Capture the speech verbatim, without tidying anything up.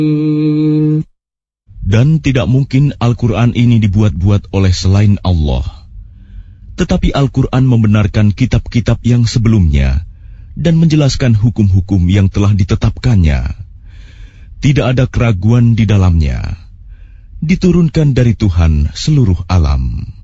Dan tidak mungkin Al-Quran ini dibuat-buat oleh selain Allah. Tetapi Al-Quran membenarkan kitab-kitab yang sebelumnya dan menjelaskan hukum-hukum yang telah ditetapkannya. Tidak ada keraguan di dalamnya. Diturunkan dari Tuhan seluruh alam.